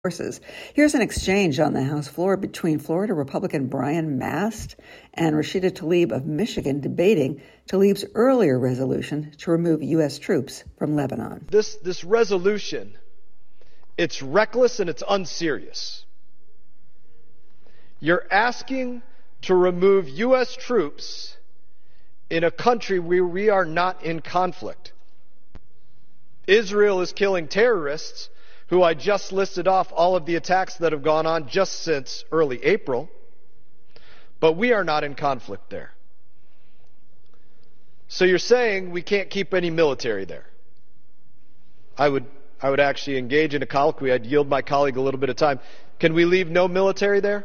forces. Here's an exchange on the House floor between Florida Republican Brian Mast and Rashida Tlaib of Michigan debating Tlaib's earlier resolution to remove U.S. troops from Lebanon. This resolution, it's reckless and it's unserious. You're asking to remove U.S. troops in a country where we are not in conflict. Israel is killing terrorists, who I just listed off all of the attacks that have gone on just since early April, but we are not in conflict there. So you're saying we can't keep any military there. I would actually engage in a colloquy. I'd yield my colleague a little bit of time. Can we leave no military there?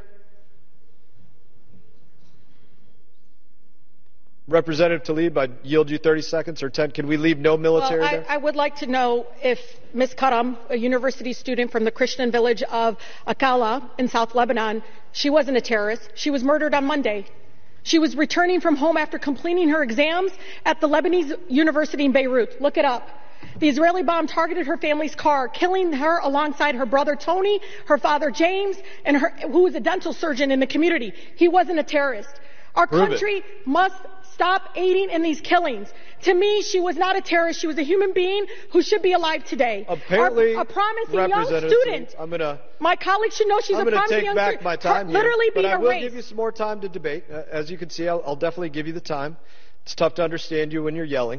Representative Tlaib, I'd yield you 30 seconds or 10. Can we leave no military there? I would like to know if Ms. Karam, a university student from the Christian village of Akala in South Lebanon, she wasn't a terrorist. She was murdered on Monday. She was returning from home after completing her exams at the Lebanese University in Beirut. Look it up. The Israeli bomb targeted her family's car, killing her alongside her brother Tony, her father James, and who was a dental surgeon in the community. He wasn't a terrorist. Our country must stop aiding in these killings. To me, she was not a terrorist. She was a human being who should be alive today. Apparently, a promising young student. My colleague should know she's a promising young student. I'm going to take back my time here, literally but being I will erased. give you some more time to debate. As you can see, I'll definitely give you the time. It's tough to understand you when you're yelling.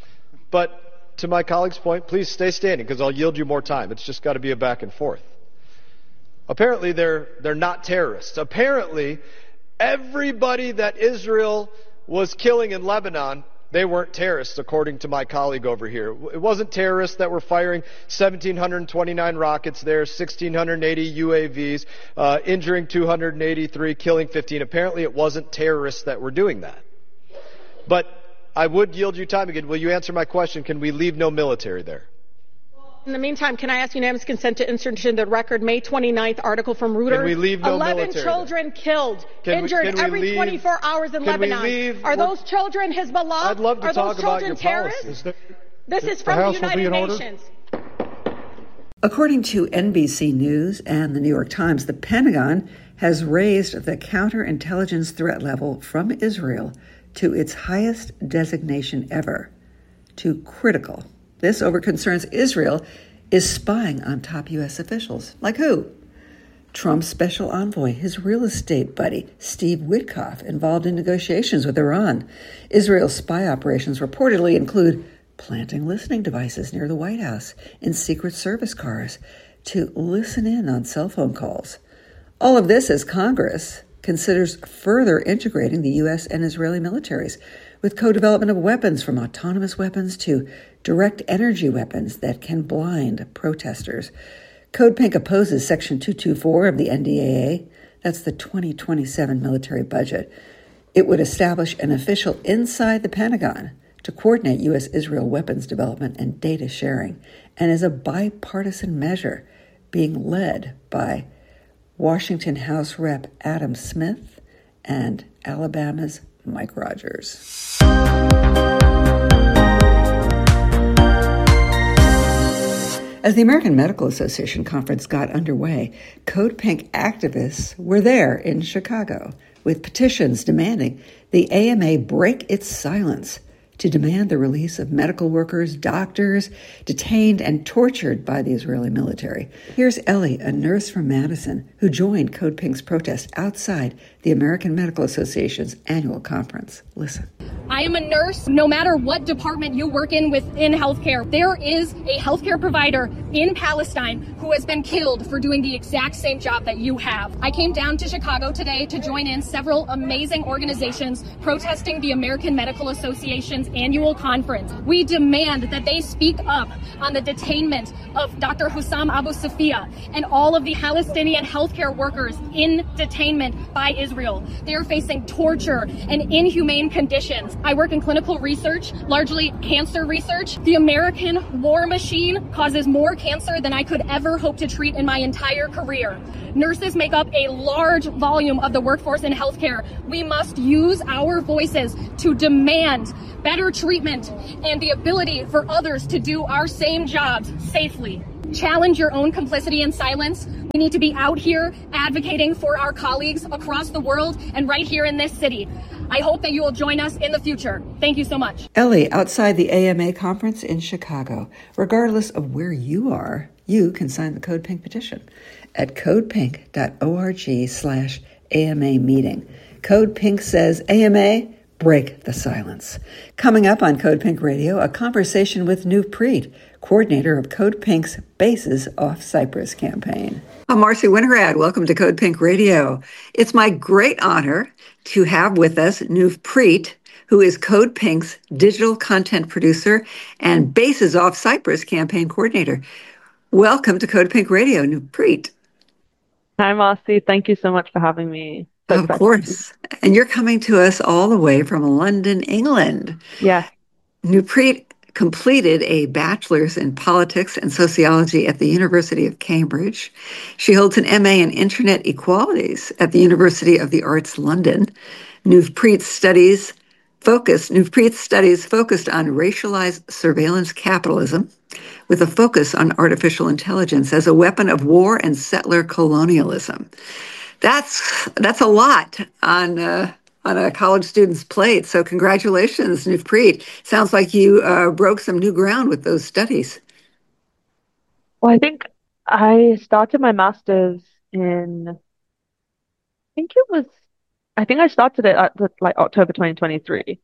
But to my colleague's point, please stay standing because I'll yield you more time. It's just got to be a back and forth. Apparently, they're not terrorists. Apparently, everybody that Israel was killing in Lebanon, they weren't terrorists, according to my colleague over here. It wasn't terrorists that were firing 1,729 rockets there, 1,680 UAVs, injuring 283, killing 15. Apparently, it wasn't terrorists that were doing that. But I would yield you time again. Will you answer my question? Can we leave no military there? In the meantime, can I ask unanimous consent to insert into the record May 29th article from Reuters? Can we leave no 11 military children there? killed, injured every 24 hours in Lebanon. Are those children Hezbollah? I'd love to talk about your policies. This is from the United Nations. According to NBC News and the New York Times, the Pentagon has raised the counterintelligence threat level from Israel to its highest designation ever, to critical. This over concerns Israel is spying on top U.S. officials. Like who? Trump's special envoy, his real estate buddy, Steve Witkoff, involved in negotiations with Iran. Israel's spy operations reportedly include planting listening devices near the White House in Secret Service cars to listen in on cell phone calls. All of this as Congress considers further integrating the U.S. and Israeli militaries with co-development of weapons, from autonomous weapons to direct energy weapons that can blind protesters. Code Pink opposes Section 224 of the NDAA. That's the 2027 military budget. It would establish an official inside the Pentagon to coordinate U.S.-Israel weapons development and data sharing, and is a bipartisan measure being led by Washington House Rep. Adam Smith and Alabama's Mike Rogers. As the American Medical Association conference got underway, Code Pink activists were there in Chicago with petitions demanding the AMA break its silence to demand the release of medical workers, doctors, detained and tortured by the Israeli military. Here's Ellie, a nurse from Madison, who joined Code Pink's protest outside the American Medical Association's annual conference. Listen. I am a nurse. No matter what department you work in within healthcare, there is a healthcare provider in Palestine who has been killed for doing the exact same job that you have. I came down to Chicago today to join in several amazing organizations protesting the American Medical Association's annual conference. We demand that they speak up on the detainment of Dr. Hussam Abu Safia and all of the Palestinian healthcare workers in detainment by Israel. They are facing torture and inhumane conditions. I work in clinical research, largely cancer research. The American war machine causes more cancer than I could ever hope to treat in my entire career. Nurses make up a large volume of the workforce in healthcare. We must use our voices to demand better treatment and the ability for others to do our same jobs safely. challenge your own complicity and silence. We need to be out here advocating for our colleagues across the world and right here in this city. I hope that you will join us in the future. Thank you so much. Ellie, outside the AMA conference in Chicago, regardless of where you are, you can sign the Code Pink petition at codepink.org/AMA meeting. Code Pink says, AMA, break the silence. Coming up on Code Pink Radio, a conversation with Nuv Preet, coordinator of Code Pink's Bases Off Cyprus campaign. I'm Marcy Winograd. Welcome to Code Pink Radio. It's my great honor to have with us Nuv Preet, who is Code Pink's digital content producer and Bases Off Cyprus campaign coordinator. Welcome to Code Pink Radio, Nuv Preet. Hi, Marcy. Thank you so much for having me. Of course. And you're coming to us all the way from London, England. Yeah. Nuv Preet completed a bachelor's in politics and sociology at the University of Cambridge. She holds an MA in Internet Equalities at the University of the Arts London. Nuv Preet's studies focused on racialized surveillance capitalism with a focus on artificial intelligence as a weapon of war and settler colonialism. That's a lot on a college student's plate. So congratulations, Nuv Preet. Sounds like you broke some new ground with those studies. Well, I think I started my master's I think I started it at October 2023.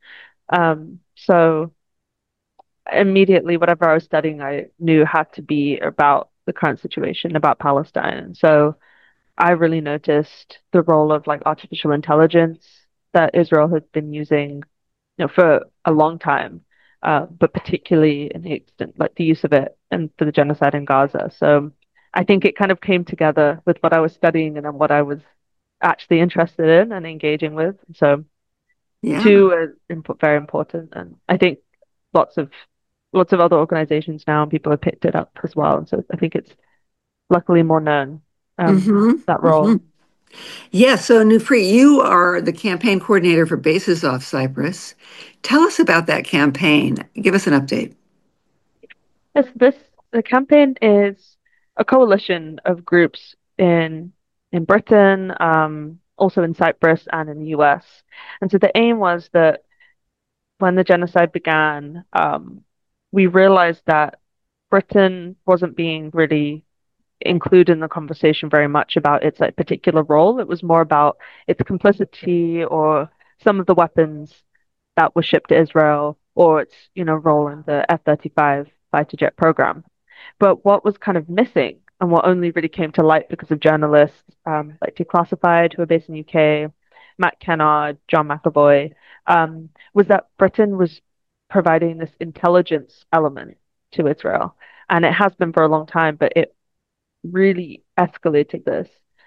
So immediately, whatever I was studying, I knew had to be about the current situation, about Palestine. And so I really noticed the role of artificial intelligence that Israel had been using, for a long time, but particularly in the extent, the use of it and for the genocide in Gaza. So I think it kind of came together with what I was studying and then what I was actually interested in and engaging with. So two are very important, and I think lots of other organizations now and people have picked it up as well. And so I think it's luckily more known. That role. Mm-hmm. Yeah, so Nuv Preet, you are the campaign coordinator for Bases Off Cyprus. Tell us about that campaign. Give us an update. Yes, the campaign is a coalition of groups in Britain, also in Cyprus and in the US. And so the aim was that when the genocide began, we realized that Britain wasn't being really include in the conversation very much about its particular role. It was more about its complicity or some of the weapons that were shipped to Israel or its role in the F-35 fighter jet program. But what was kind of missing and what only really came to light because of journalists like Declassified, who are based in the UK, Matt Kennard, John McAvoy, was that Britain was providing this intelligence element to Israel. And it has been for a long time, but it really escalated this.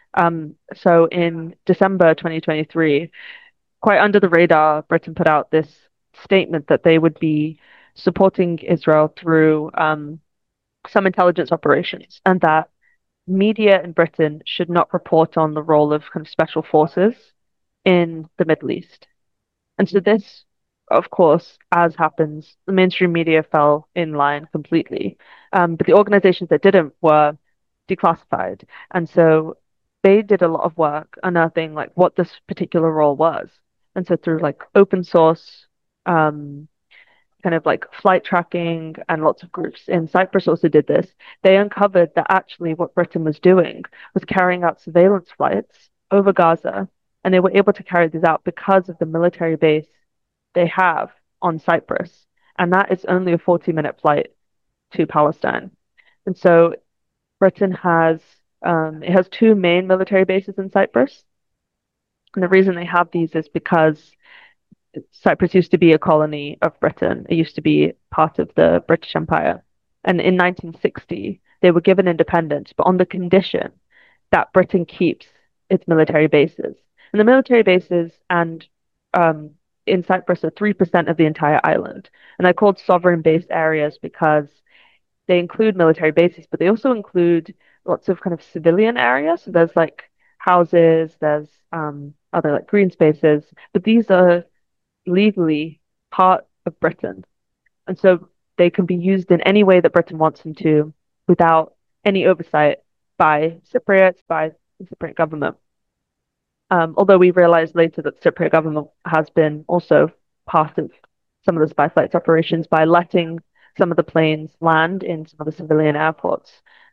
So in December 2023, quite under the radar, Britain put out this statement that they would be supporting Israel through some intelligence operations, and that media in Britain should not report on the role of kind of special forces in the Middle East. And so this, of course, as happens, the mainstream media fell in line completely. But the organizations that didn't were Declassified. And so they did a lot of work unearthing what this particular role was. And so through open source, kind of flight tracking, and lots of groups in Cyprus also did this, they uncovered that actually what Britain was doing was carrying out surveillance flights over Gaza. And they were able to carry these out because of the military base they have on Cyprus. And that is only a 40-minute flight to Palestine. And so Britain has two main military bases in Cyprus. And the reason they have these is because Cyprus used to be a colony of Britain. It used to be part of the British Empire. And in 1960, they were given independence, but on the condition that Britain keeps its military bases. And the military bases in Cyprus are 3% of the entire island. And they're called sovereign-based areas because they include military bases, but they also include lots of kind of civilian areas. So there's houses, there's other green spaces, but these are legally part of Britain. And so they can be used in any way that Britain wants them to without any oversight by Cypriots, by the Cypriot government. Although we realized later that the Cypriot government has been also part of some of the spy flights operations by letting some of the planes land in some of the civilian airports.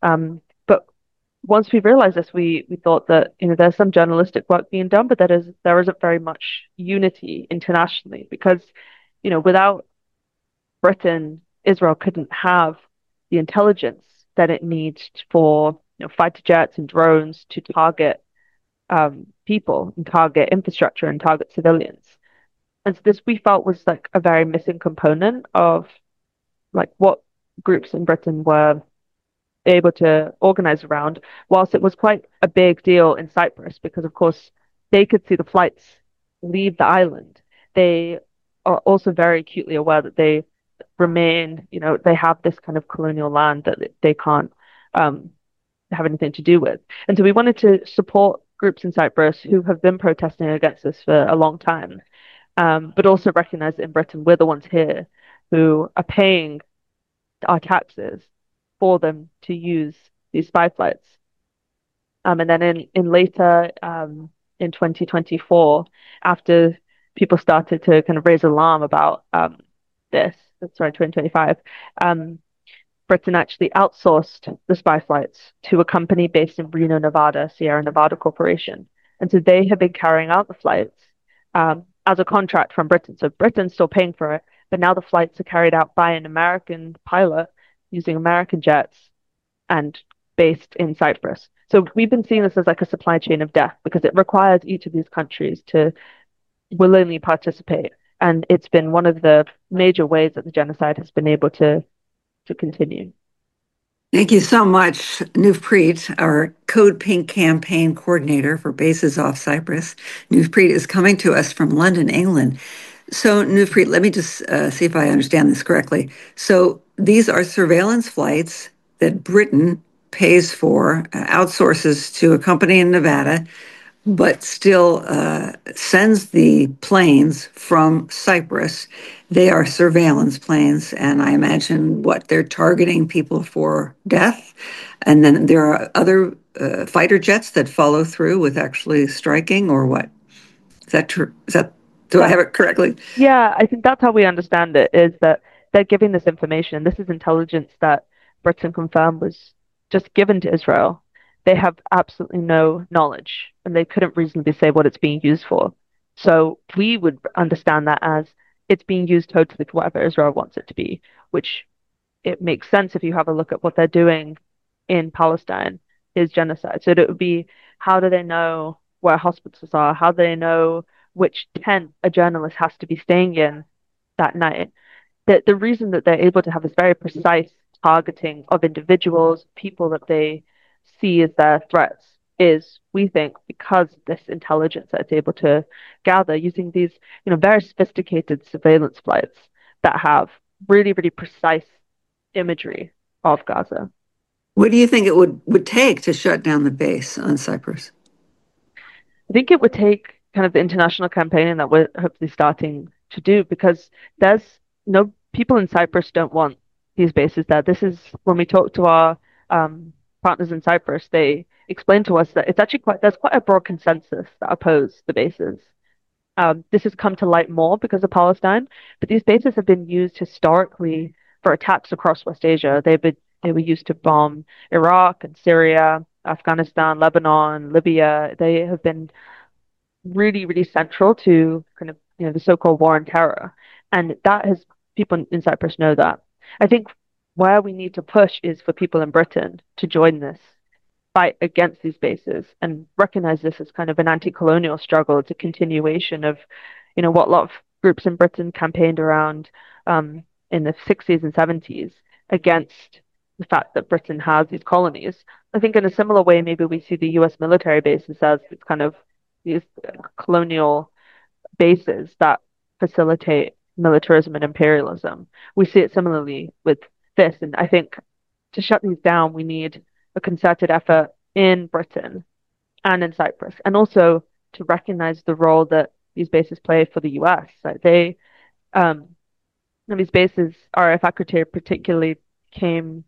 But once we realized this, we thought that there's some journalistic work being done, but there isn't very much unity internationally because without Britain, Israel couldn't have the intelligence that it needs for fighter jets and drones to target people and target infrastructure and target civilians. And so this we felt was like a very missing component of like what groups in Britain were able to organize around, whilst it was quite a big deal in Cyprus because, of course, they could see the flights leave the island. They are also very acutely aware that they remain, they have this kind of colonial land that they can't have anything to do with. And so we wanted to support groups in Cyprus who have been protesting against this for a long time, but also recognize that in Britain, we're the ones here who are paying our taxes for them to use these spy flights. And then in later in 2024, after people started to kind of raise alarm about this, sorry, 2025, Britain actually outsourced the spy flights to a company based in Reno, Nevada, Sierra Nevada Corporation. And so they have been carrying out the flights as a contract from Britain. So Britain's still paying for it, but now the flights are carried out by an American pilot using American jets and based in Cyprus. So we've been seeing this as like a supply chain of death because it requires each of these countries to willingly participate. And it's been one of the major ways that the genocide has been able to continue. Thank you so much, Nuvpreet, our Code Pink campaign coordinator for bases off Cyprus. Nuvpreet is coming to us from London, England. So, Nuvpreet, let me just see if I understand this correctly. So, these are surveillance flights that Britain pays for, outsources to a company in Nevada, but still sends the planes from Cyprus. They are surveillance planes, and I imagine they're targeting people for death. And then there are other fighter jets that follow through with actually striking, or what? Is that true? Do I have it correctly? Yeah, I think that's how we understand it, is that they're giving this information. This is intelligence that Britain confirmed was just given to Israel. They have absolutely no knowledge, and they couldn't reasonably say what it's being used for. So we would understand that as it's being used totally for whatever Israel wants it to be, which it makes sense if you have a look at what they're doing in Palestine is genocide. So it would be, how do they know where hospitals are? How do they know which tent a journalist has to be staying in that night? The reason that they're able to have this very precise targeting of individuals, people that they see as their threats, is, we think, because this intelligence that it's able to gather using these, very sophisticated surveillance flights that have really, really precise imagery of Gaza. What do you think it would take to shut down the base on Cyprus? I think it would take kind of the international campaigning that we're hopefully starting to do, because there's no people in Cyprus don't want these bases there. This is when we talk to our partners in Cyprus, they explain to us that it's actually there's quite a broad consensus that oppose the bases. This has come to light more because of Palestine, but these bases have been used historically for attacks across West Asia. They were used to bomb Iraq and Syria, Afghanistan, Lebanon, Libya. They have been really, really central to kind of the so-called war on terror, and that has people in Cyprus know that. I think where we need to push is for people in Britain to join this fight against these bases and recognize this as kind of an anti-colonial struggle. It's a continuation of, what a lot of groups in Britain campaigned around in the 60s and 70s against the fact that Britain has these colonies. I think in a similar way, maybe we see the US military bases as it's kind of these colonial bases that facilitate militarism and imperialism. We see it similarly with this. And I think to shut these down, we need a concerted effort in Britain and in Cyprus, and also to recognize the role that these bases play for the US. Like these bases, RAF Akrotiri particularly came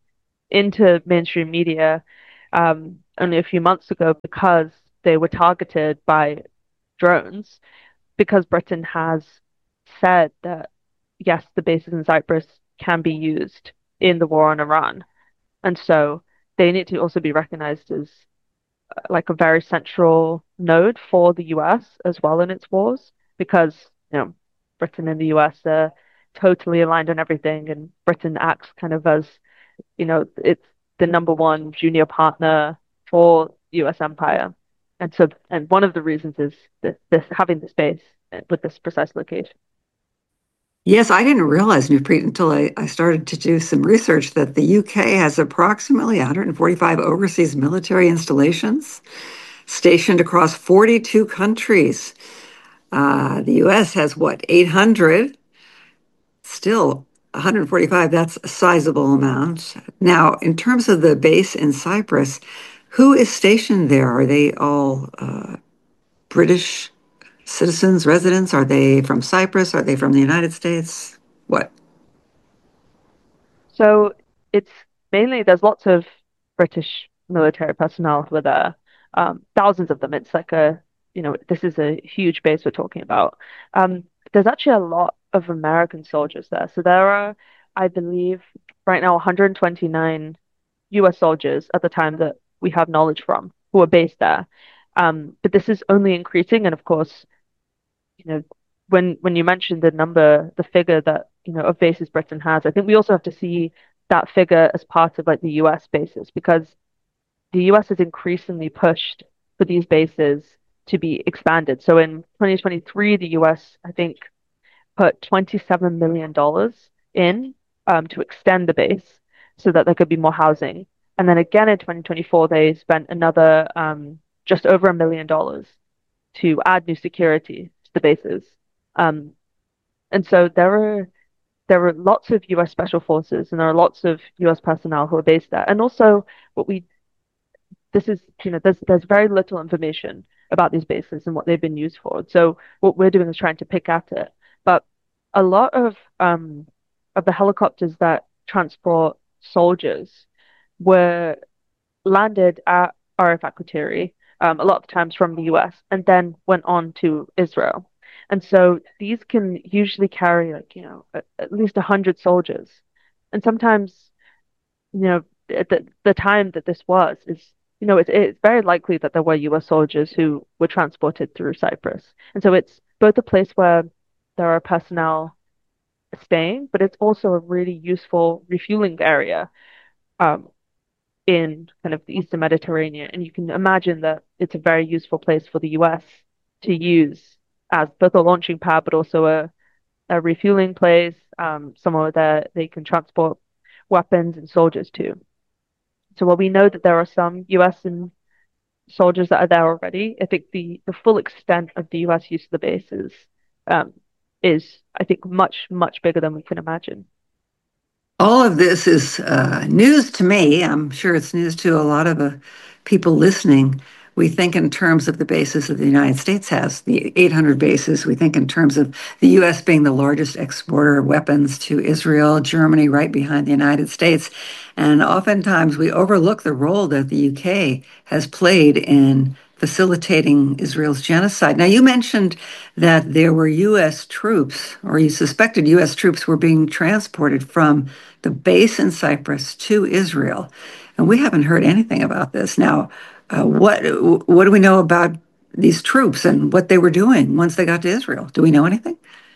into mainstream media only a few months ago because they were targeted by drones, because Britain has said that yes, the bases in Cyprus can be used in the war on Iran. And so they need to also be recognized as like a very central node for the US as well in its wars, because, Britain and the US are totally aligned on everything, and Britain acts kind of as, it's the number one junior partner for US empire. And one of the reasons is this having the space with this precise location. Yes, I didn't realize, Newpreet, until I started to do some research that the UK has approximately 145 overseas military installations stationed across 42 countries. The US has what, 800? Still, 145, that's a sizable amount. Now, in terms of the base in Cyprus, who is stationed there? Are they all British citizens, residents? Are they from Cyprus? Are they from the United States? What? So it's mainly, there's lots of British military personnel who are there, thousands of them. It's like this is a huge base we're talking about. There's actually a lot of American soldiers there. So there are, I believe, right now 129 US soldiers at the time that we have knowledge from who are based there. But this is only increasing. And of course, you know, when you mentioned the figure that, of bases Britain has, I think we also have to see that figure as part of like the US bases, because the US has increasingly pushed for these bases to be expanded. So in 2023, the US, I think, put $27 million in to extend the base so that there could be more housing. And then again in 2024, they spent another just over $1 million to add new security to the bases. Um, and so there are lots of US special forces and there are lots of US personnel who are based there. And also what we this is, there's very little information about these bases and what they've been used for. So what we're doing is trying to pick at it. But a lot of the helicopters that transport soldiers were landed at RF Akrotiri, a lot of the times from the US, and then went on to Israel. And so these can usually carry like, at least 100 soldiers. And sometimes, at the time that this was is, it's very likely that there were US soldiers who were transported through Cyprus. And so it's both a place where there are personnel staying, but it's also a really useful refueling area. Um, in kind of the Eastern Mediterranean. And you can imagine that it's a very useful place for the US to use as both a launching pad, but also a refueling place, somewhere that they can transport weapons and soldiers to. So while we know that there are some US and soldiers that are there already, I think the full extent of the US use of the um, is, I think, much, much bigger than we can imagine. All of this is news to me. I'm sure it's news to a lot of people listening. We think in terms of the bases that the United States has, the 800 bases. We think in terms of the U.S. being the largest exporter of weapons to Israel, Germany right behind the United States. And oftentimes we overlook the role that the UK has played in facilitating Israel's genocide. Now, you mentioned that there were U.S. troops, or you suspected U.S. troops were being transported from the base in Cyprus to Israel. And we haven't heard anything about this. Now, what do we know about these troops and what they were doing once they got to Israel? Do we know anything?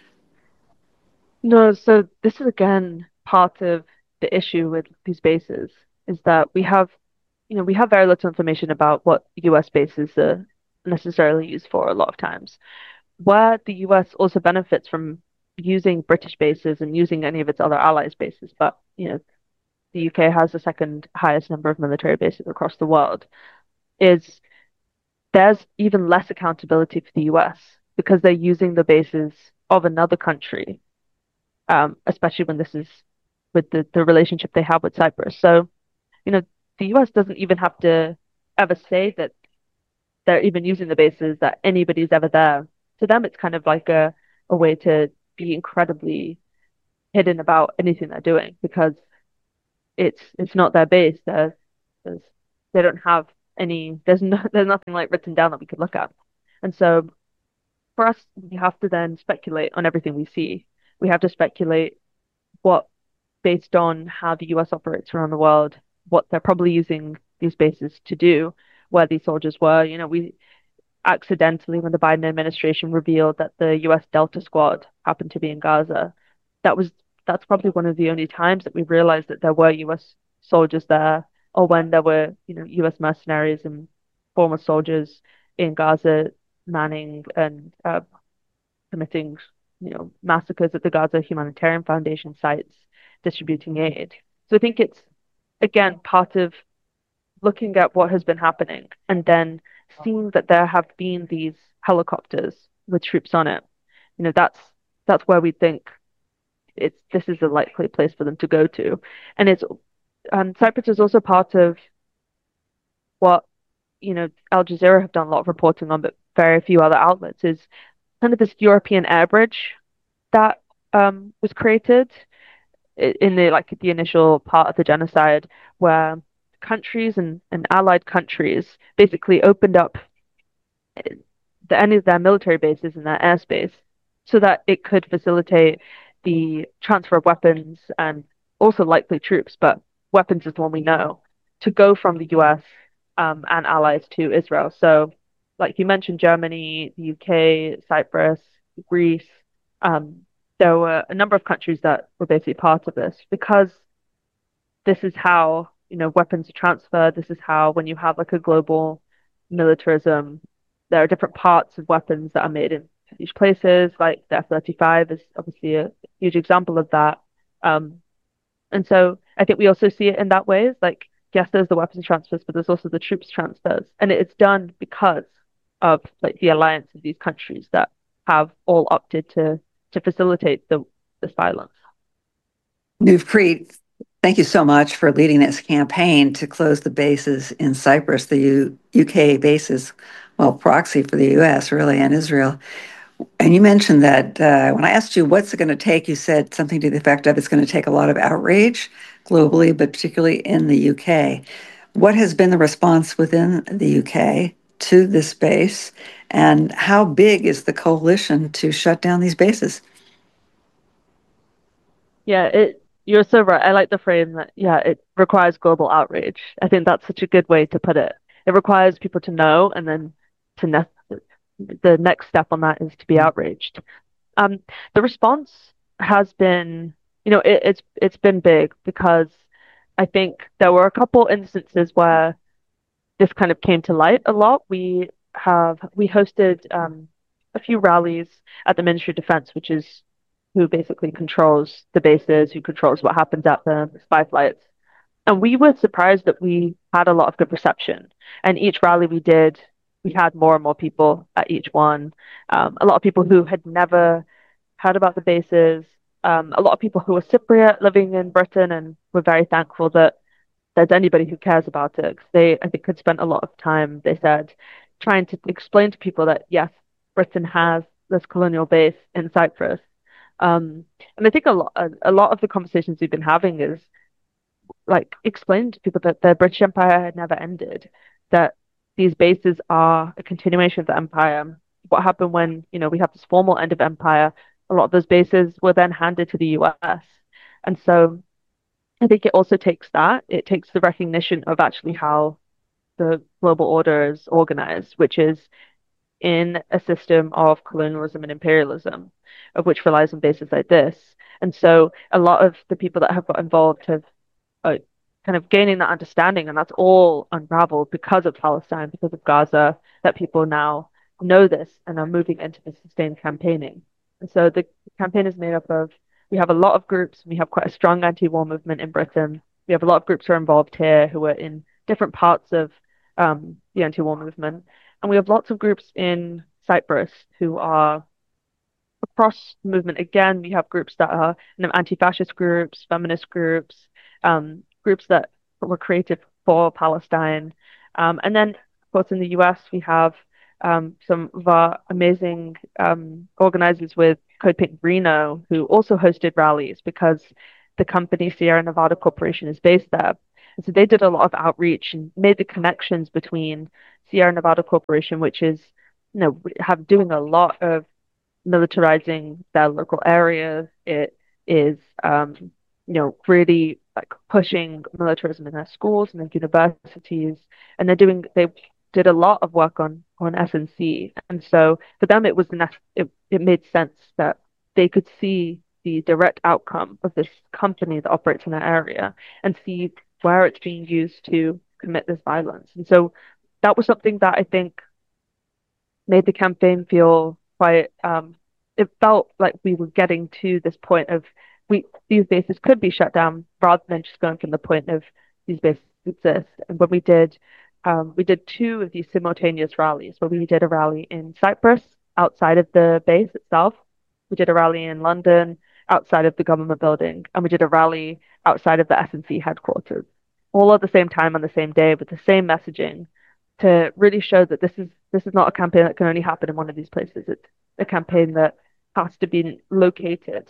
No, so this is again part of the issue with these bases is that we have very little information about what US bases are necessarily used for a lot of times. Where the US also benefits from using British bases and using any of its other allies' bases, but the UK has the second highest number of military bases across the world, is there's even less accountability for the US because they're using the bases of another country, especially when this is with the relationship they have with Cyprus. So, you know, the US doesn't even have to ever say that they're even using the bases, that anybody's ever there. To them, it's kind of like a way to be incredibly hidden about anything they're doing because it's not their base. There's they don't have any. There's nothing like written down that we could look at. And so for us, we have to then speculate on everything we see. We have to speculate what, based on how the US operates around the world, what they're probably using these bases to do, where these soldiers were. We accidentally, when the Biden administration revealed that the US Delta Squad happened to be in Gaza, that was that's probably one of the only times that we realized that there were US soldiers there, or when there were, US mercenaries and former soldiers in Gaza manning and committing, massacres at the Gaza Humanitarian Foundation sites, distributing aid. So I think it's again part of looking at what has been happening and then seeing that there have been these helicopters with troops on it. That's where we think this is a likely place for them to go to. And it's Cyprus is also part of what, Al Jazeera have done a lot of reporting on, but very few other outlets, is kind of this European air bridge that was created in the initial part of the genocide, where countries and allied countries basically opened up any of their military bases in their airspace so that it could facilitate the transfer of weapons and also likely troops, but weapons is the one we know, to go from the US and allies to Israel. So, like you mentioned, Germany, the UK, Cyprus, Greece, there were a number of countries that were basically part of this because this is how, weapons are transferred. This is how, when you have like a global militarism, there are different parts of weapons that are made in these places. Like the F-35 is obviously a huge example of that. And so I think we also see it in that way. It's like, yes, there's the weapons transfers, but there's also the troops transfers. And it's done because of like the alliance of these countries that have all opted to facilitate this violence. Nuvpreet, thank you so much for leading this campaign to close the bases in Cyprus, the UK bases, well, proxy for the US, really, and Israel. And you mentioned that when I asked you what's it going to take, you said something to the effect of it's going to take a lot of outrage globally, but particularly in the UK. What has been the response within the UK to this base, and how big is the coalition to shut down these bases? Yeah, you're so right. I like the frame that, yeah, it requires global outrage. I think that's such a good way to put it. It requires people to know, and then to ne the next step on that is to be outraged. Um, the response has been, it's been big because I think there were a couple instances where this kind of came to light a lot. We hosted a few rallies at the Ministry of Defense, which is who basically controls the bases, who controls what happens at the spy flights. And we were surprised that we had a lot of good reception. And each rally we did, we had more and more people at each one. A lot of people who had never heard about the bases, a lot of people who were Cypriot living in Britain and were very thankful that there's anybody who cares about it. 'Cause they, I think, had spent a lot of time, they said, trying to explain to people that, yes, Britain has this colonial base in Cyprus. And I think a lot of the conversations we've been having is like explaining to people that the British Empire had never ended, that these bases are a continuation of the empire. What happened when, we have this formal end of empire, a lot of those bases were then handed to the US. And so I think it also takes that. It takes the recognition of actually how the global order is organized, which is in a system of colonialism and imperialism, of which relies on bases like this. And so a lot of the people that have got involved have uh, kind of gaining that understanding, and that's all unraveled because of Palestine, because of Gaza, that people now know this and are moving into the sustained campaigning. And so the campaign is made up of, we have a lot of groups, we have quite a strong anti-war movement in Britain. We have a lot of groups who are involved here who are in different parts of the anti-war movement. And we have lots of groups in Cyprus who are across the movement. Again, we have groups that are anti-fascist groups, feminist groups, groups that were created for Palestine. And then, of course, in the US, we have some of our amazing organizers with Code Pink Reno who also hosted rallies because the company Sierra Nevada Corporation is based there. And so they did a lot of outreach and made the connections between Sierra Nevada Corporation, which is, have doing a lot of militarizing their local areas. It is, really like pushing militarism in their schools and their universities, and they did a lot of work on SNC, and so for them it made sense that they could see the direct outcome of this company that operates in that area and see where it's being used to commit this violence. And so that was something that I think made the campaign feel quite it felt like we were getting to this point of these bases could be shut down rather than just going from the point of these bases exist. And when we did two of these simultaneous rallies where we did a rally in Cyprus outside of the base itself. We did a rally in London outside of the government building, and we did a rally outside of the SNC headquarters, all at the same time on the same day with the same messaging to really show that this is not a campaign that can only happen in one of these places. It's a campaign that has to be located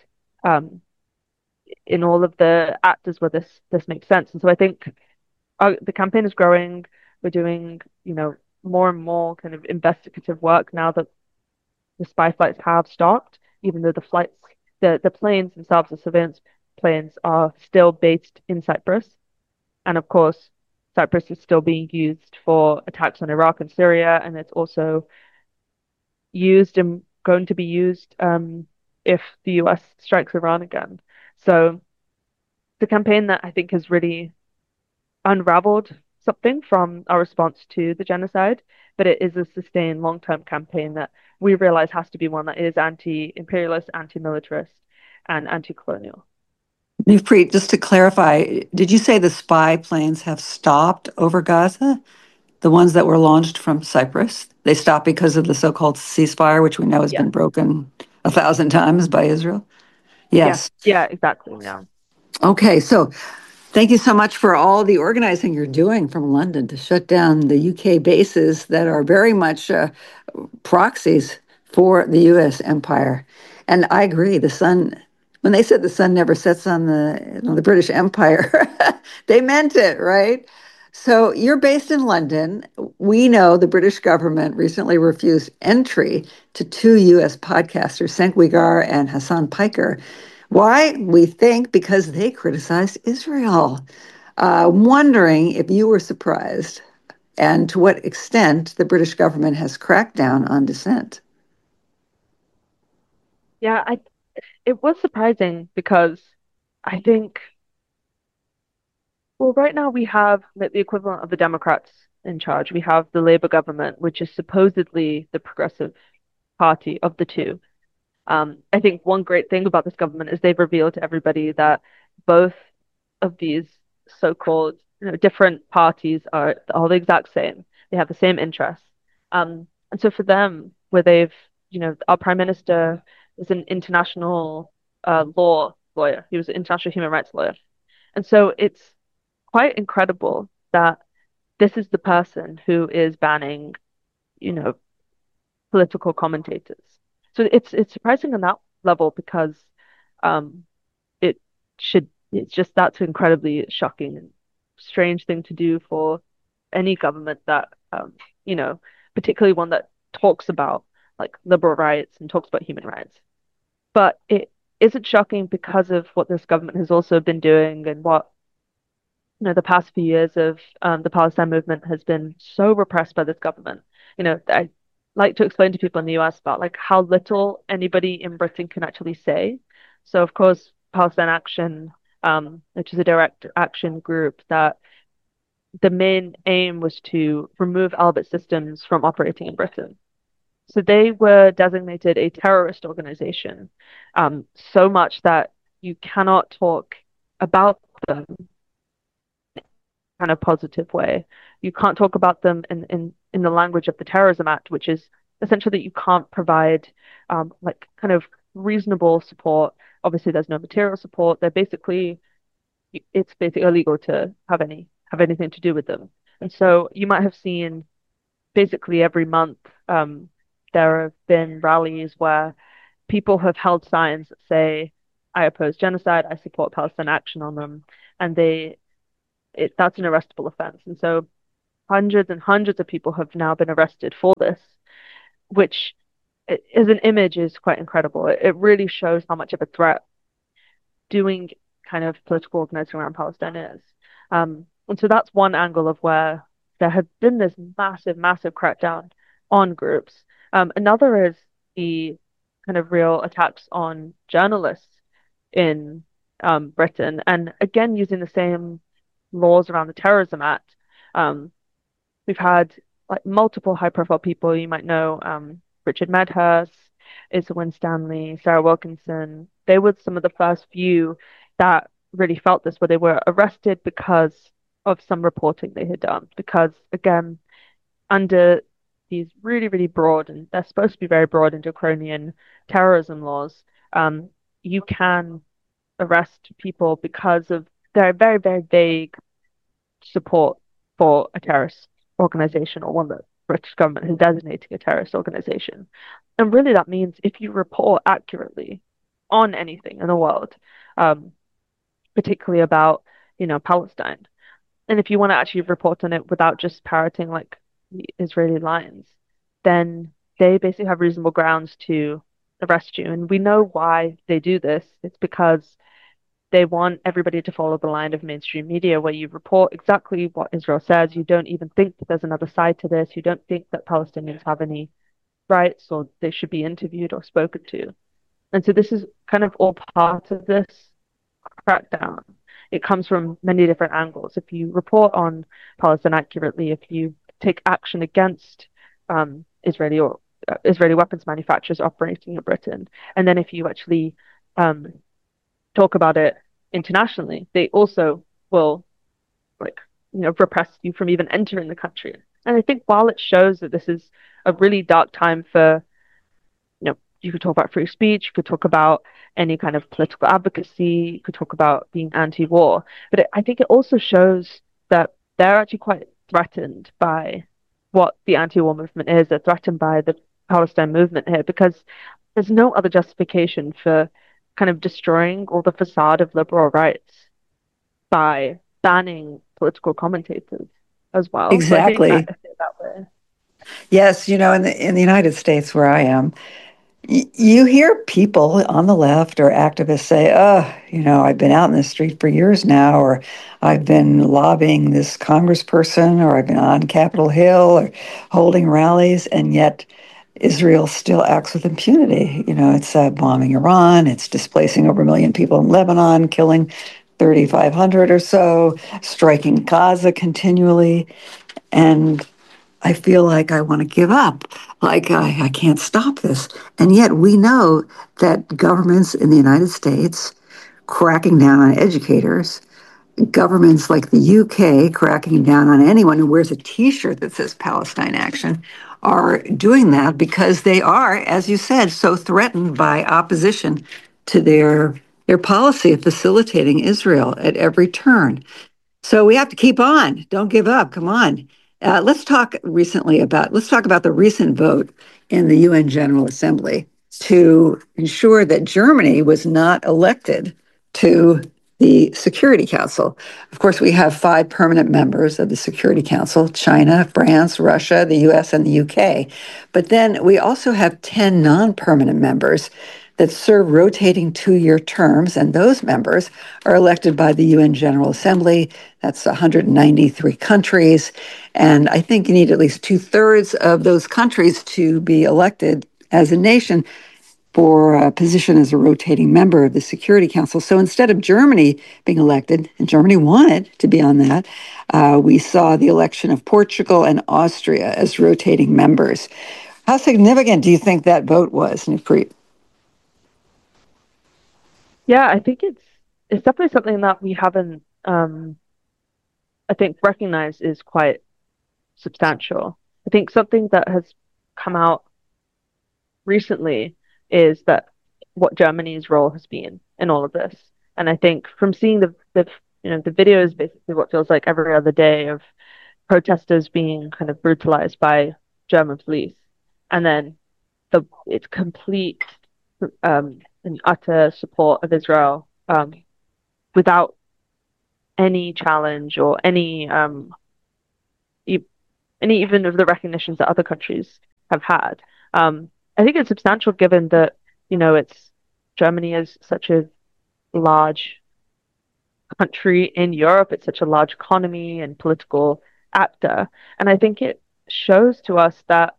in all of the actors where this makes sense. And so I think the campaign is growing. We're doing, more and more kind of investigative work now that the spy flights have stopped, even though the planes themselves, the surveillance planes, are still based in Cyprus. And of course, Cyprus is still being used for attacks on Iraq and Syria, and it's also used and going to be used if the US strikes Iran again. So the campaign that I think has really unraveled something from our response to the genocide, but it is a sustained long-term campaign that we realize has to be one that is anti-imperialist, anti-militarist, and anti-colonial. Newpreet, just to clarify, did you say the spy planes have stopped over Gaza? The ones that were launched from Cyprus? They stopped because of the so-called ceasefire, which we know has Yes. been broken 1,000 times by Israel? Yeah. Yes. Yeah, exactly. Yeah. Okay, so thank you so much for all the organizing you're doing from London to shut down the UK bases that are very much proxies for the US empire. And I agree, when they said the sun never sets on the British Empire, they meant it, right? So you're based in London. We know the British government recently refused entry to two US podcasters, Cenk Uygur and Hassan Piker. Why? We think because they criticized Israel. Wondering if you were surprised and to what extent the British government has cracked down on dissent. Yeah, it was surprising because I think, well, right now we have the equivalent of the Democrats in charge. We have the Labour government, which is supposedly the progressive party of the two. I think one great thing about this government is they've revealed to everybody that both of these so-called, different parties are all the exact same. They have the same interests. And so for them, where our prime minister is an international law lawyer. He was an international human rights lawyer. And so it's quite incredible that this is the person who is banning, you know, political commentators. So it's surprising on that level because um it it's just that's an incredibly shocking and strange thing to do for any government that you know, particularly one that talks about like liberal rights and talks about human rights. But it isn't shocking because of what this government has also been doing and what the past few years of the Palestine movement has been so repressed by this government. I like to explain to people in the US about like how little anybody in Britain can actually say. So of course, Palestine Action, which is a direct action group that the main aim was to remove Elbit Systems from operating in Britain. So they were designated a terrorist organization, so much that you cannot talk about them kind of positive way. You can't talk about them in the language of the Terrorism Act, which is essentially that you can't provide like kind of reasonable support. Obviously, there's no material support. It's basically illegal to have anything to do with them. And so you might have seen basically every month there have been rallies where people have held signs that say I oppose genocide, I support Palestine Action on them, and that's an arrestable offense. And so hundreds and hundreds of people have now been arrested for this, which as an image is quite incredible. It really shows how much of a threat doing kind of political organizing around Palestine is. And so that's one angle of where there has been this massive, massive crackdown on groups. Another is the kind of real attacks on journalists in Britain, and again using the same laws around the Terrorism Act. We've had like multiple high-profile people you might know, Richard Medhurst, Issa Winstanley, Sarah Wilkinson. They were some of the first few that really felt this, where they were arrested because of some reporting they had done. Because again, under these really, really broad, and they're supposed to be very broad and draconian terrorism laws, you can arrest people because of their very, very vague support for a terrorist organization, or one that the British government has designated a terrorist organization. And really that means if you report accurately on anything in the world, particularly about, Palestine, and if you want to actually report on it without just parroting like the Israeli lines, then they basically have reasonable grounds to arrest you. And we know why they do this. It's because they want everybody to follow the line of mainstream media where you report exactly what Israel says. You don't even think that there's another side to this. You don't think that Palestinians have any rights or they should be interviewed or spoken to. And so this is kind of all part of this crackdown. It comes from many different angles. If you report on Palestine accurately, if you take action against Israeli weapons manufacturers operating in Britain, and then if you actually talk about it internationally, they also will repress you from even entering the country. And I think while it shows that this is a really dark time for, you could talk about free speech, you could talk about any kind of political advocacy, you could talk about being anti-war, but I think it also shows that they're actually quite threatened by what the anti-war movement is. They're threatened by the Palestine movement here because there's no other justification for kind of destroying all the facade of liberal rights by banning political commentators as well. Exactly. So I think that way. Yes, in the United States where I am, you hear people on the left or activists say, "Oh, I've been out in the street for years now," or "I've been lobbying this congressperson," or "I've been on Capitol Hill," or holding rallies, and yet Israel still acts with impunity. It's bombing Iran, it's displacing over 1 million people in Lebanon, killing 3,500 or so, striking Gaza continually, and I feel like I want to give up. Like I can't stop this. And yet we know that governments in the United States cracking down on educators, governments like the UK cracking down on anyone who wears a T-shirt that says Palestine Action, are doing that because they are, as you said, so threatened by opposition to their policy of facilitating Israel at every turn. So we have to keep on. Don't give up. Come on. Let's talk about the recent vote in the UN General Assembly to ensure that Germany was not elected to the Security Council. Of course, we have 5 permanent members of the Security Council: China, France, Russia, the US, and the UK. But then we also have 10 non-permanent members that serve rotating 2-year terms, and those members are elected by the UN General Assembly. That's 193 countries, and I think you need at least 2/3 of those countries to be elected as a nation for a position as a rotating member of the Security Council. So instead of Germany being elected, and Germany wanted to be on that, we saw the election of Portugal and Austria as rotating members. How significant do you think that vote was, Nuprit? Yeah, I think it's definitely something that we haven't, I think, recognized is quite substantial. I think something that has come out recently is that what Germany's role has been in all of this. And I think from seeing the videos, basically what feels like every other day of protesters being kind of brutalized by German police, and then it's complete and utter support of Israel without any challenge or e- any even of the recognitions that other countries have had. I think it's substantial given that, it's Germany is such a large country in Europe, it's such a large economy and political actor. And I think it shows to us that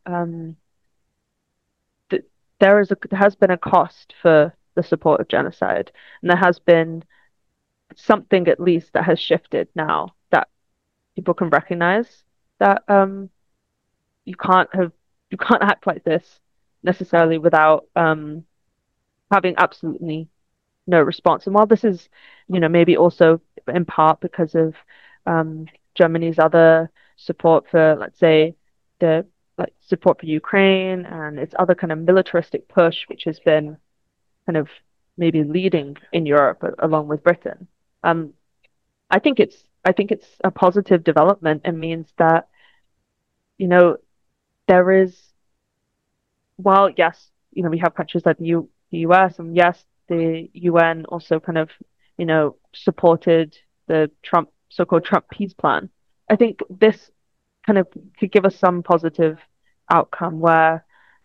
there has been a cost for the support of genocide, and there has been something at least that has shifted now that people can recognize that you can't have you can't act like this necessarily without having absolutely no response. And while this is, maybe also in part because of Germany's other support for, let's say, the support for Ukraine and its other kind of militaristic push, which has been kind of maybe leading in Europe along with Britain. Um, I think it's a positive development and means that, you know, there is while yes, we have countries like the US, and yes, the UN also kind of, supported the so-called Trump peace plan. I think this kind of could give us some positive outcome where,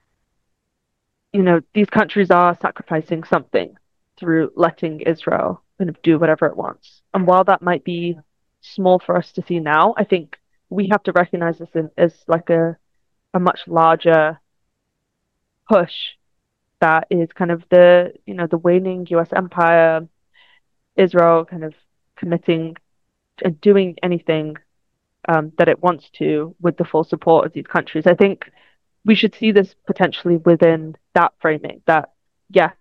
these countries are sacrificing something through letting Israel kind of do whatever it wants. And while that might be small for us to see now, I think we have to recognize this as like a much larger push that is kind of the waning US empire, Israel kind of committing and doing anything that it wants to with the full support of these countries. I think we should see this potentially within that framing that yes,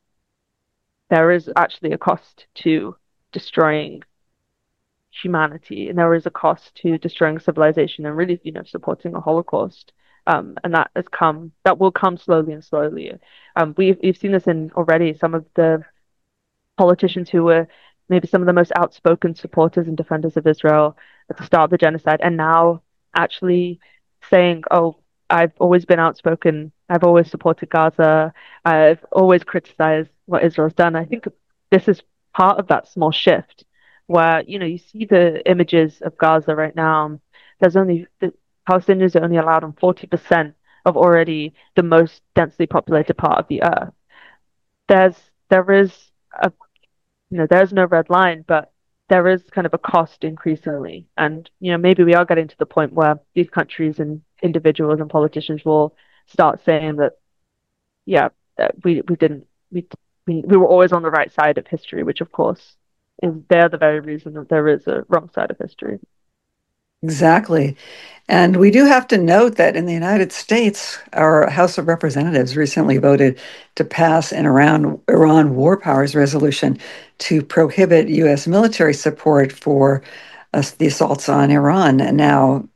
there is actually a cost to destroying humanity, and there is a cost to destroying civilization and really, supporting a Holocaust. And that will come slowly and slowly. We've seen this in already some of the politicians who were maybe some of the most outspoken supporters and defenders of Israel at the start of the genocide, and now actually saying, "Oh, I've always been outspoken. I've always supported Gaza. I've always criticized what Israel's done." I think this is part of that small shift where, you see the images of Gaza right now. The Palestinians are only allowed on 40% of already the most densely populated part of the earth. There's there is a there's no red line, but there is kind of a cost increasingly. And, maybe we are getting to the point where these countries and individuals and politicians will start saying that, yeah, that we didn't, we were always on the right side of history, which of course is they're the very reason that there is a wrong side of history. Exactly. And we do have to note that in the United States, our House of Representatives recently voted to pass an Iran war powers resolution to prohibit U.S. military support for the assaults on Iran. And now,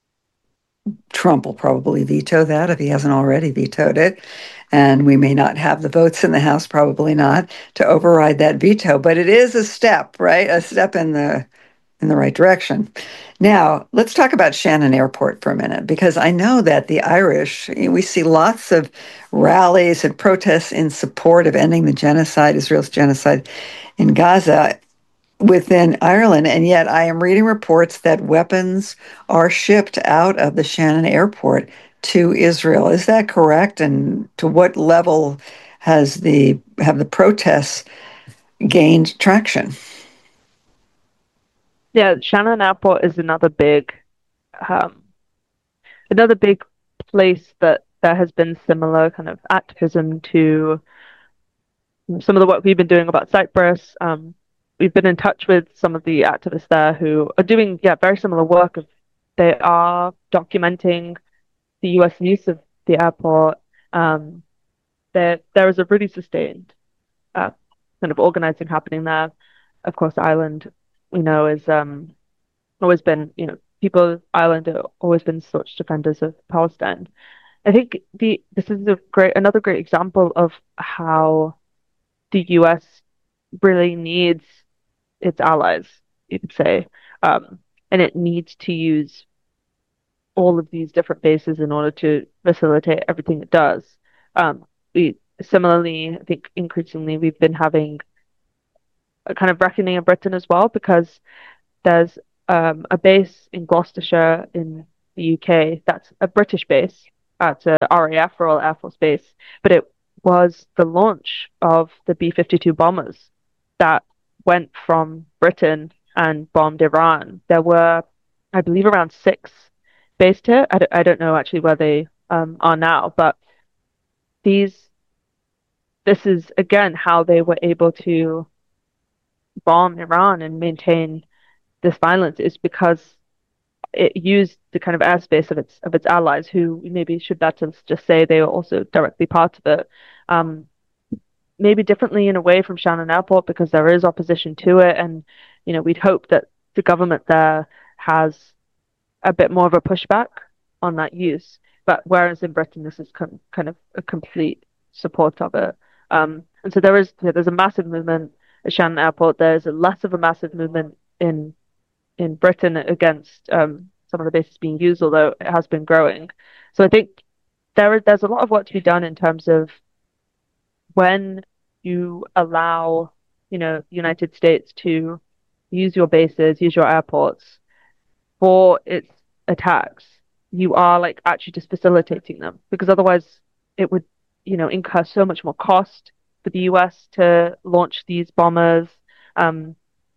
Trump will probably veto that if he hasn't already vetoed it. And we may not have the votes in the House, probably not, to override that veto. But it is a step, right? A step in the right direction. Now, let's talk about Shannon Airport for a minute, because I know that the Irish, we see lots of rallies and protests in support of ending the genocide, Israel's genocide in Gaza within Ireland. And yet I am reading reports that weapons are shipped out of the Shannon Airport to Israel. Is that correct? And to what level have the protests gained traction? Yeah, Shannon Airport is um, another big place that there has been similar kind of activism to some of the work we've been doing about Cyprus. We've been in touch with some of the activists there who are doing, yeah, very similar work. They are documenting the US use of the airport. Um, there is a really sustained uh, kind of organizing happening there. Of course, Ireland, is always been, Ireland have always been such defenders of Palestine. I think this is another great example of how the US really needs its allies, you could say. And it needs to use all of these different bases in order to facilitate everything it does. Um, we similarly, I think increasingly we've been having a kind of reckoning in Britain as well, because there's a base in Gloucestershire in the UK that's a British base. It's a RAF, Royal Air Force Base, but it was the launch of the B-52 bombers that went from Britain and bombed Iran. There were, I believe, around six based here. I don't know actually where they are now, but these this is again how they were able to bomb Iran and maintain this violence is because it used the kind of airspace of its allies, who maybe should better just say they were also directly part of it. Um, Maybe differently in a way from Shannon Airport because there is opposition to it, and we'd hope that the government there has a bit more of a pushback on that use. But whereas in Britain, this is kind of a complete support of it. And so there's a massive movement at Shannon Airport. There's a less of a massive movement in Britain against some of the bases being used, although it has been growing. So I think there's a lot of work to be done in terms of when you allow, the United States to use your bases, use your airports for its attacks, you are like actually just facilitating them, because otherwise it would, incur so much more cost for the US to launch these bombers. Um,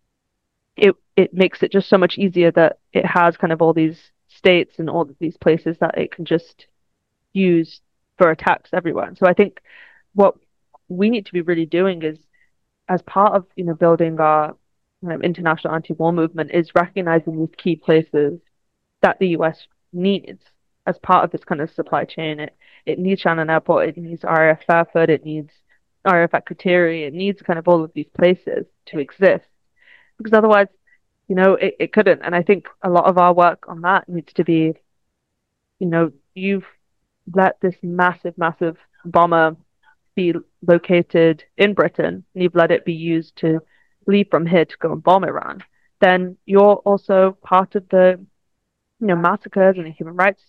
it makes it just so much easier that it has kind of all these states and all of these places that it can just use for attacks everywhere. And so I think what we need to be really doing is, as part of building our kind of international anti-war movement, is recognizing these key places that the US needs as part of this kind of supply chain. It needs Shannon Airport, it needs RAF Fairford, it needs RAF Akrotiri, it needs kind of all of these places to exist, because otherwise, it couldn't. And I think a lot of our work on that needs to be, you've let this massive, massive bomber be located in Britain, and you've let it be used to leave from here to go and bomb Iran. Then you're also part of the, massacres and the human rights,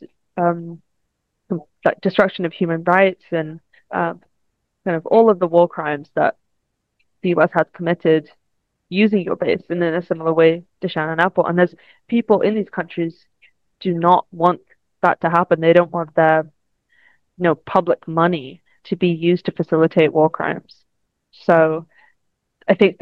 like destruction of human rights and kind of all of the war crimes that the US has committed using your base, and in a similar way to Shannon Airport. And there's people in these countries do not want that to happen. They don't want their, public money to be used to facilitate war crimes. So I think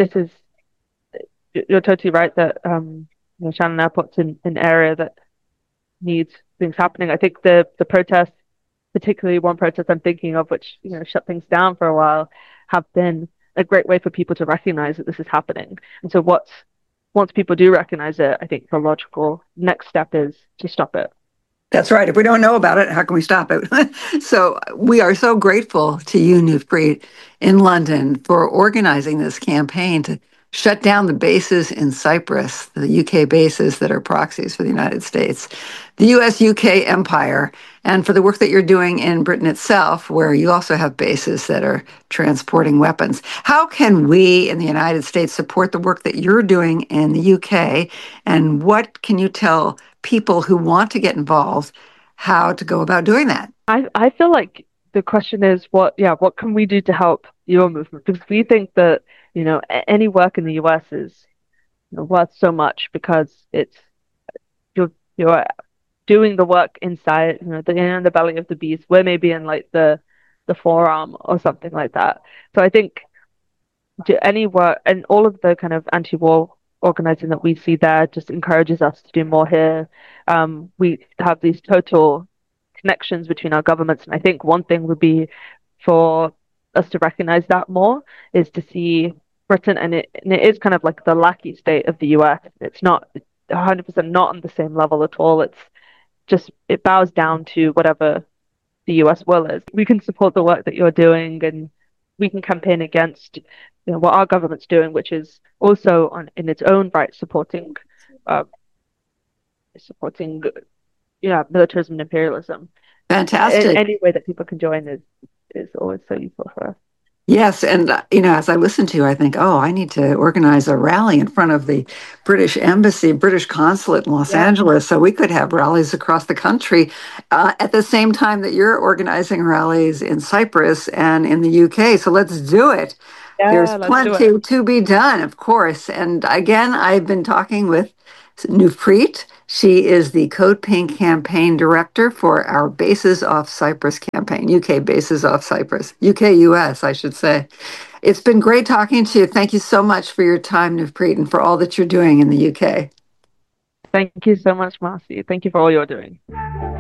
you're totally right that Shannon Airport's an area that needs things happening. I think the protests, particularly one protest I'm thinking of, which shut things down for a while, have been a great way for people to recognize that this is happening. And so once people do recognize it, I think the logical next step is to stop it. That's right. If we don't know about it, how can we stop it? So we are so grateful to you, Newspreet, in London for organizing this campaign to shut down the bases in Cyprus, the UK bases that are proxies for the United States, the US-UK empire, and for the work that you're doing in Britain itself, where you also have bases that are transporting weapons. How can we in the United States support the work that you're doing in the UK, and what can you tell people who want to get involved how to go about doing that? I feel like the question is what can we do to help your movement? Because we think that, any work in the US is worth so much, because it's you're doing the work inside, in the belly of the beast. We're maybe in like the forearm or something like that. So I think any work and all of the kind of anti-war organizing that we see there just encourages us to do more here. We have these total connections between our governments, and I think one thing would be for us to recognize that more, is to see Britain, and it is kind of like the lackey state of the US. It's not 100% not on the same level at all. It's just, it bows down to whatever the US will is. We can support the work that you're doing, and we can campaign against what our government's doing, which is also in its own right supporting militarism and imperialism. Fantastic. Any way that people can join is always so useful for us. Yes, and as I listen to you, I think, oh, I need to organize a rally in front of the British Embassy, British Consulate in Los Yeah, Angeles, so we could have rallies across the country at the same time that you're organizing rallies in Cyprus and in the UK. So let's do it. There's yeah, let's do it. plenty to be done, of course. And again, I've been talking with Nuvpreet. She is the Code Pink campaign director for our Bases Off Cyprus campaign, UK Bases Off Cyprus, UK US, I should say. It's been great talking to you. Thank you so much for your time, Nuvpreet, and for all that you're doing in the UK. Thank you so much, Marcy. Thank you for all you're doing.